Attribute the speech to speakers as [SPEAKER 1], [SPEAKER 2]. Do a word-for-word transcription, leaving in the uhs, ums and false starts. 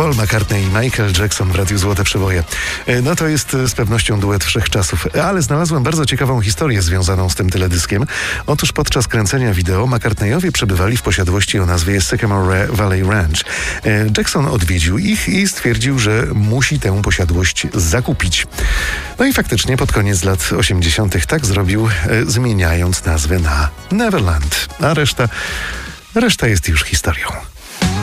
[SPEAKER 1] Paul McCartney i Michael Jackson w Radiu Złote Przeboje. No to jest z pewnością duet wszechczasów, ale znalazłem bardzo ciekawą historię związaną z tym teledyskiem. Otóż podczas kręcenia wideo McCartneyowie przebywali w posiadłości o nazwie Sycamore Valley Ranch. Jackson odwiedził ich i stwierdził, że musi tę posiadłość zakupić. No i faktycznie pod koniec lat osiemdziesiątych tak zrobił, zmieniając nazwę na Neverland, a reszta, reszta jest już historią.